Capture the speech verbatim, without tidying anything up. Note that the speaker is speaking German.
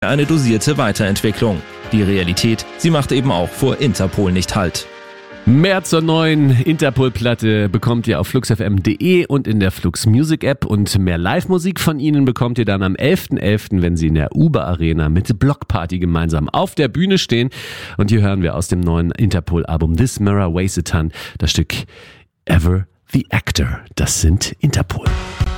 eine dosierte Weiterentwicklung. Die Realität, sie macht eben auch vor Interpol nicht Halt. Mehr zur neuen Interpol-Platte bekommt ihr auf flux f m punkt d e und in der Flux Music App und mehr Live-Musik von ihnen bekommt ihr dann am elften elften, wenn sie in der Uber Arena mit Block Party gemeinsam auf der Bühne stehen. Und hier hören wir aus dem neuen Interpol-Album This Mirror Weighs a Ton das Stück Ever the Actor. Das sind Interpol.